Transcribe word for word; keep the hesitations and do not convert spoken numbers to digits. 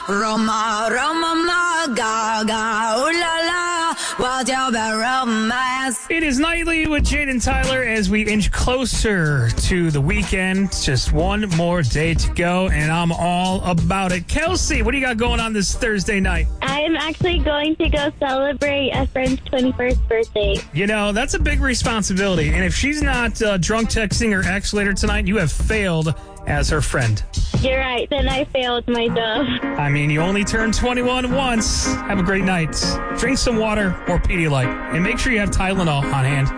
Roma, Roma, ma, gaga, ooh la la, what's your bad romance? It is Nightly with Jade and Tyler as we inch closer to the weekend. It's just one more day to go, and I'm all about it. Kelsey, what do you got going on this Thursday night? I am actually going to go celebrate a friend's twenty-first birthday. You know, that's a big responsibility, and if she's not uh, drunk texting her ex later tonight, you have failed as her friend. You're right, then I failed my job. I mean, you only turned twenty-one once. Have a great night. Drink some water or Pedialyte, and make sure you have Tylenol on hand.